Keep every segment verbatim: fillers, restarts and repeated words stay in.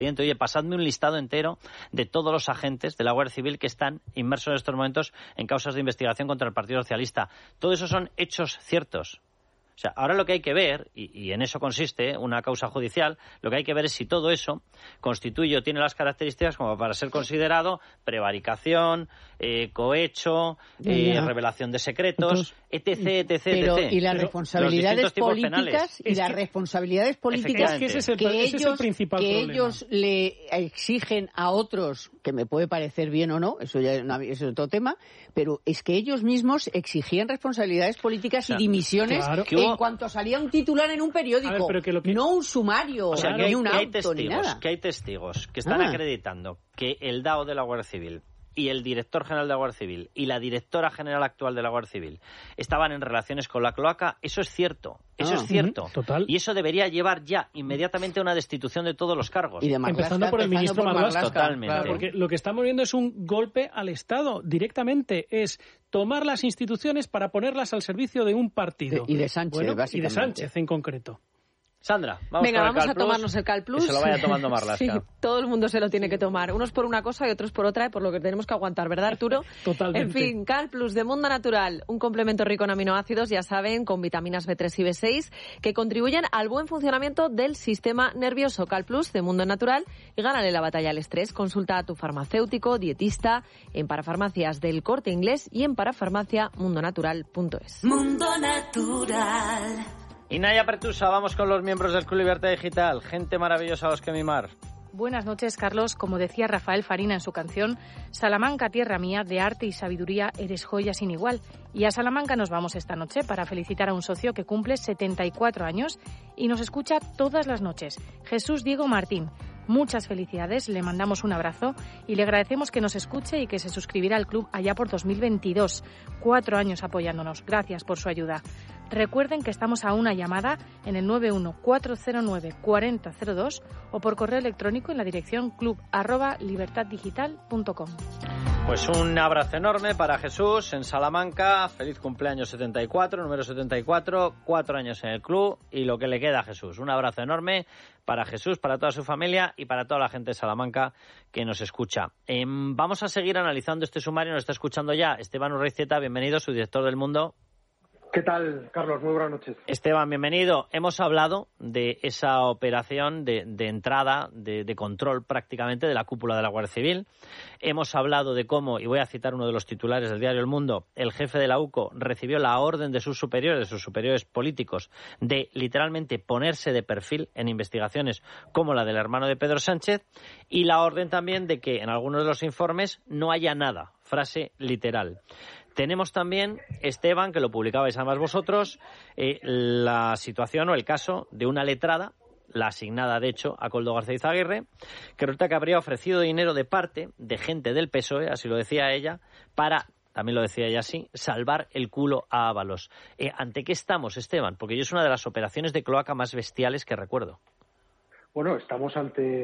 Oye, pasadme un listado entero de todos los agentes de la Guardia Civil que están inmersos en estos momentos en causas de investigación contra el Partido Socialista. Todo eso son hechos ciertos. O sea, ahora lo que hay que ver, y, y en eso consiste una causa judicial, lo que hay que ver es si todo eso constituye o tiene las características como para ser considerado prevaricación, eh, cohecho, eh, revelación de secretos, etc, etc, pero, etc. Y las Pero responsabilidades políticas, y es las que, responsabilidades políticas que, ese es el, que, ese ellos, es el principal que problema. ellos le exigen a otros, que me puede parecer bien o no, eso ya es, una, eso es otro tema, pero es que ellos mismos exigían responsabilidades políticas, o sea, y dimisiones, claro, en hubo... cuanto salía un titular en un periódico, ver, que que... no un sumario, o sea, ni que hay, un que auto, hay testigos, ni nada. Que hay testigos que están ah. acreditando que el D A O de la Guardia Civil y el director general de la Guardia Civil y la directora general actual de la Guardia Civil estaban en relaciones con la cloaca. Eso es cierto, eso ah, es cierto. Uh-huh, total. Y eso debería llevar ya inmediatamente a una destitución de todos los cargos. Y de Marlaska, empezando por el ministro Marlaska. Totalmente. Claro, porque lo que estamos viendo es un golpe al Estado. Directamente es tomar las instituciones para ponerlas al servicio de un partido. De, y de Sánchez, bueno, básicamente. Y de Sánchez en concreto. Sandra, vamos Venga, con vamos el a tomarnos el Cal Plus. Que se lo vaya tomando Marlaska. Sí, todo el mundo se lo tiene que tomar. Unos por una cosa y otros por otra, por lo que tenemos que aguantar, ¿verdad, Arturo? Totalmente. En fin, Cal Plus de Mundo Natural, un complemento rico en aminoácidos, ya saben, con vitaminas B tres y B seis, que contribuyen al buen funcionamiento del sistema nervioso. Cal Plus de Mundo Natural y gánale la batalla al estrés. Consulta a tu farmacéutico, dietista, en parafarmacias del Corte Inglés y en parafarmacia mundo natural punto es. Mundo Natural. Y Naya Pertusa, vamos con los miembros del Club Libertad Digital. Gente maravillosa a los que mimar. Buenas noches, Carlos. Como decía Rafael Farina en su canción, Salamanca, tierra mía, de arte y sabiduría, eres joya sin igual. Y a Salamanca nos vamos esta noche para felicitar a un socio que cumple setenta y cuatro años y nos escucha todas las noches, Jesús Diego Martín. Muchas felicidades, le mandamos un abrazo y le agradecemos que nos escuche y que se suscribiera al club allá por dos mil veintidós. Cuatro años apoyándonos. Gracias por su ayuda. Recuerden que estamos a una llamada en el nueve uno cuatro cero nueve cuatro cero cero dos o por correo electrónico en la dirección club arroba libertaddigital punto com. Pues un abrazo enorme para Jesús en Salamanca. Feliz cumpleaños setenta y cuatro, número setenta y cuatro, cuatro años en el club y lo que le queda a Jesús. Un abrazo enorme para Jesús, para toda su familia y para toda la gente de Salamanca que nos escucha. Eh, vamos a seguir analizando este sumario. Nos está escuchando ya Esteban Urreiztieta, bienvenido, su director del Mundo. ¿Qué tal, Carlos? Muy buenas noches. Esteban, bienvenido. Hemos hablado de esa operación de, de entrada, de, de control prácticamente de la cúpula de la Guardia Civil. Hemos hablado de cómo, y voy a citar uno de los titulares del diario El Mundo, el jefe de la U C O recibió la orden de sus superiores, de sus superiores políticos, de literalmente ponerse de perfil en investigaciones como la del hermano de Pedro Sánchez, y la orden también de que en algunos de los informes no haya nada, frase literal. Tenemos también, Esteban, que lo publicabais además vosotros, eh, la situación o el caso de una letrada, la asignada de hecho a Koldo García Izaguirre, que resulta que habría ofrecido dinero de parte de gente del P S O E, así lo decía ella, para, también lo decía ella así, salvar el culo a Ábalos. Eh, ¿Ante qué estamos, Esteban? Porque yo es una de las operaciones de cloaca más bestiales que recuerdo. Bueno, estamos ante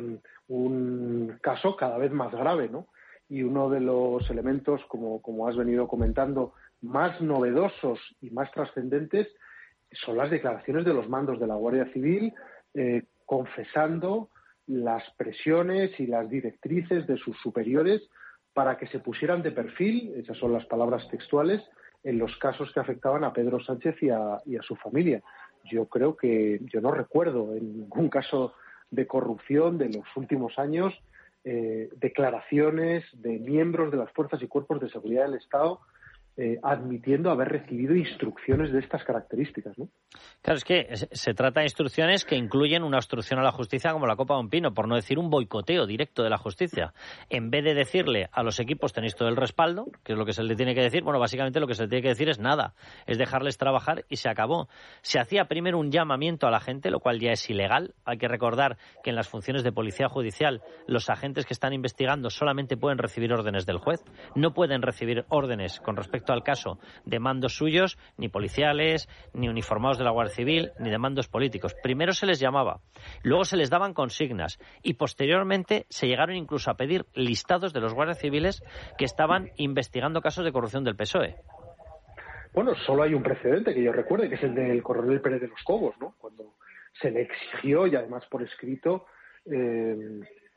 un caso cada vez más grave, ¿no? Y uno de los elementos, como, como has venido comentando, más novedosos y más trascendentes son las declaraciones de los mandos de la Guardia Civil eh, confesando las presiones y las directrices de sus superiores para que se pusieran de perfil, esas son las palabras textuales, en los casos que afectaban a Pedro Sánchez y a, y a su familia. Yo creo que, yo no recuerdo en ningún caso de corrupción de los últimos años Eh, declaraciones de miembros de las fuerzas y cuerpos de seguridad del Estado eh, admitiendo haber recibido instrucciones de estas características, ¿no? Claro, es que se trata de instrucciones que incluyen una obstrucción a la justicia como la copa de un pino, por no decir un boicoteo directo de la justicia. En vez de decirle a los equipos tenéis todo el respaldo, que es lo que se le tiene que decir, bueno, básicamente lo que se le tiene que decir es nada, es dejarles trabajar y se acabó. Se hacía primero un llamamiento a la gente, lo cual ya es ilegal. Hay que recordar que en las funciones de policía judicial los agentes que están investigando solamente pueden recibir órdenes del juez, no pueden recibir órdenes con respecto al caso de mandos suyos, ni policiales, ni uniformados de la Guardia Civil, ni de mandos políticos. Primero se les llamaba, luego se les daban consignas y posteriormente se llegaron incluso a pedir listados de los guardias civiles que estaban investigando casos de corrupción del P S O E. Bueno, solo hay un precedente que yo recuerde, que es el del coronel Pérez de los Cobos, ¿no? Cuando se le exigió, y además por escrito, eh,